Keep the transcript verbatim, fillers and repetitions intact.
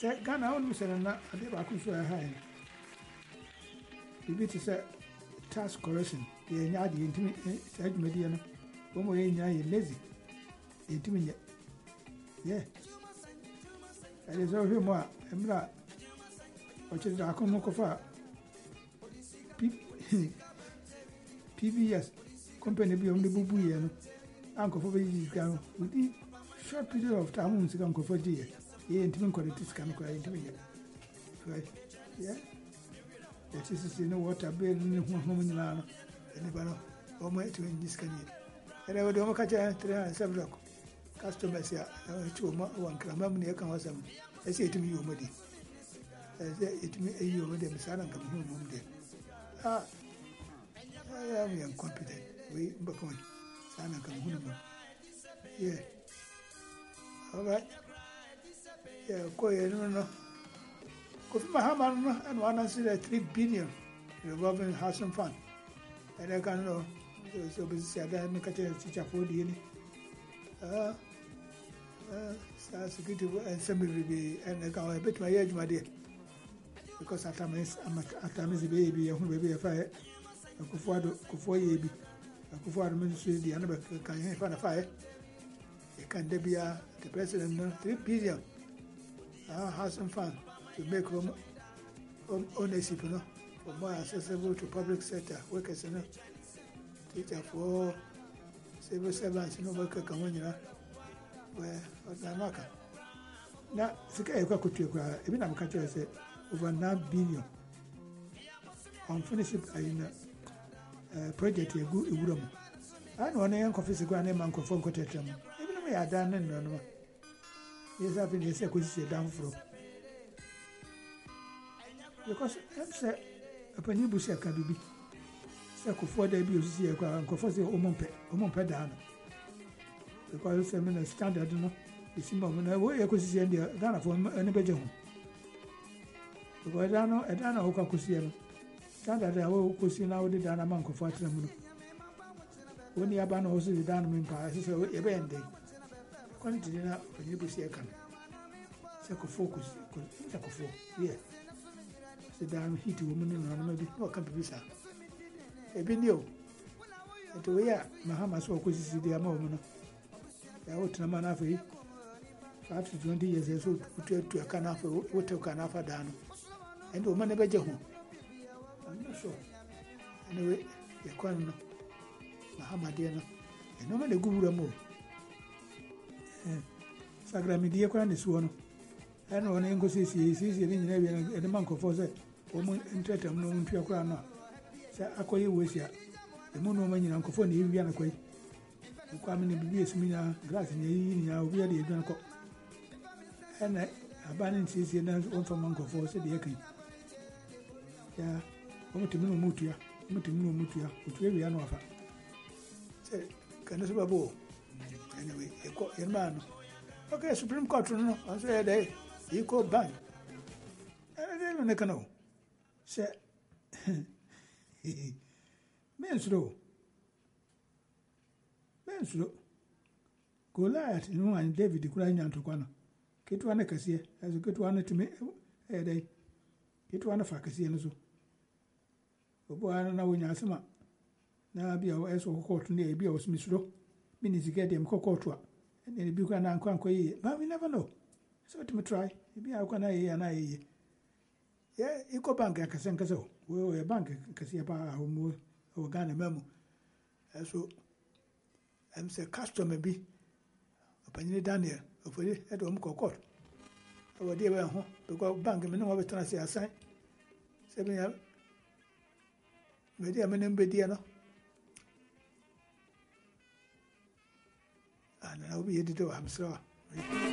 Say Ghana on Mister I did I could swear high. If it is a task correction, the Yadi intimate median, one more in lazy. Intimate. Yeah. It is all him more, and blah. Which is a common cover. P B S company beyond the Bubu, Uncle for the within short period of time, Uncle for dear. He ain't even got it can cry into me. Right? Yeah? That is in the water building one home in Lana, and the banner, or my two in this canyon. And I would don't catch a three and seven customers here, two one cram near Kamasam. I say to me, you muddy. I say it me a you with them, son, and come home there. Ah, I am incompetent. We become son, and come home. Yeah. All right. Yeah, go ahead, no, no. Kofi Mahama and one answer three billion revolving housing fund. And I can know so busy. I don't make a teacher for the any. Uh, uh, security and somebody and I can bet my age, my dear. Because at times I'm at times a baby, a baby, a fire, a kufuado, kufoye, a kufuado ministry, the other can find a fire. It can be a the president three billion. Uh, housing fund to make home ownership, you know, for more accessible to public sector workers, you know, teacher for civil servants, you know, worker can win, you know, where what's my marker. Now, Sika Kutu, even I'm catching say over nine billion unfinished in a project a good room. I know an young officer grand name and conform quotation. Even though we are done and no. Yes, I've been a question down from. Because I'm said, a penny bush can be. Circle four debuts here, and confess the Omompe, Omompe down. Because I'm in a standard, you know, the symbol when I wear a question there, Ghana for anybody. Because I know, I don't know who can see him. Standard, I will see now the Dana Monk of Fatima. When the Abano also the Dana Mimpa, I say, a band day. Quantity now when you see a can. Circle focus, circle four, yeah. The damn heat woman and maybe no can be visa. A video. And to wear Mahama so could see the amount. I would not man after five to twenty years old to a can after what took an after down. And woman never go. I'm not sure. Anyway, the corner Mahama dear, and no man a good more. Sagramidia Kwan is one. And one English is easy in the monk of Fose, woman entreated no one to your crown. Say, I call you with ya. The moon woman in Uncle Fonny, Viana Quay. You come in the B S Mina, glass in your really a drunk. And I abandoned his one from Uncle Fose, the Akin. Yeah, I'm to Mino Mutia, Mutino Mutia, which we are not. Say, can I say a bow? Anyway, a man. Okay, Supreme Court, no, I say a day. You go back. I don't know. Say, men's low. Men's low. Goliath, you know, and David, the crying out to Quana. Get one a cassia, as a good one to me a day. Get one of a cassia and so. Oh, boy, I don't know when you're summer. Now be our ass or court near be our Smith Row. Means to get them cocoa. And then you can unquanque, but we never know. So to me try. Maybe I can I and I. Yeah, you go bank a Casancaso. We were a bank, Cassiapa, who or Ghana memo. So I'm say customer be upon you down here, for it at home court. Our dear home, because bank, and no other time I say a sign. Seven years. Maybe I'm an embediano. And I'll be editor, I'm sorry.